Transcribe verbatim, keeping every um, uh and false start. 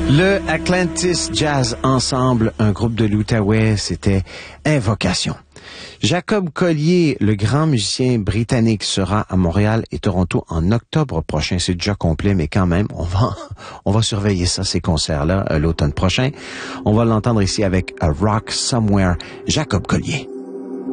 Le Atlantis Jazz Ensemble, un groupe de l'Outaouais, c'était Invocation. Jacob Collier, le grand musicien britannique, sera à Montréal et Toronto en octobre prochain. C'est déjà complet, mais quand même, on va, on va surveiller ça, ces concerts-là, l'automne prochain. On va l'entendre ici avec A Rock Somewhere, Jacob Collier.